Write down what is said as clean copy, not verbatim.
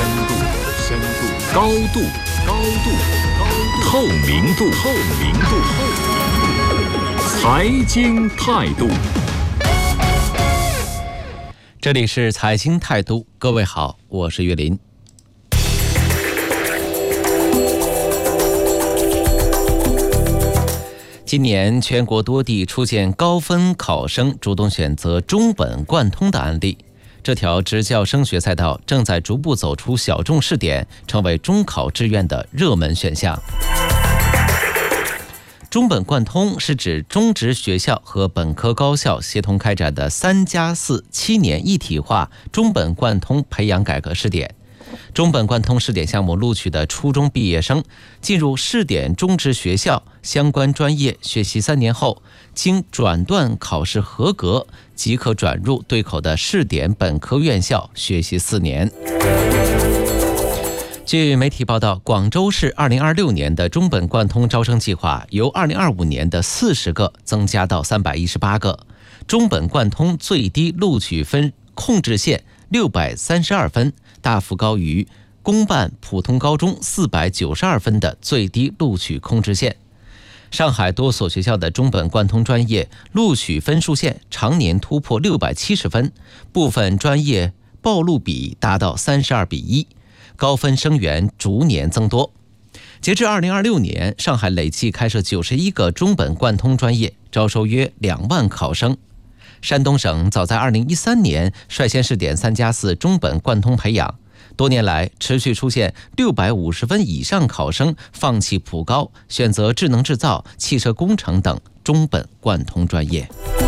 高度，透明度，财经态度。 这里是财经态度，各位好，我是岳林。今年全国多地出现高分考生主动选择中本贯通的案例，这条职教升学赛道正在逐步走出小众试点，成为中考志愿的热门选项。中本贯通是指中职学校和本科高校协同开展的3+4 7年一体化中本贯通培养改革试点。中本贯通试点项目录取的初中毕业生进入试点中职学校相关专业学习3年后，经转段考试合格，即可转入对口的试点本科院校学习4年。据媒体报道，广州市2026年的中本贯通招生计划由2025年的40个增加到318个，中本贯通最低录取分控制线632分，大幅高于公办普通高中492分的最低录取控制线。上海多所学校的中本贯通专业录取分数线常年突破670分，部分专业报录比达到32:1，高分生源逐年增多。截至2026年，上海累计开设91个中本贯通专业，招收约2万考生。山东省早在2013年率先试点3+4中本贯通培养，多年来持续出现650分以上考生放弃普高，选择智能制造、汽车工程等中本贯通专业。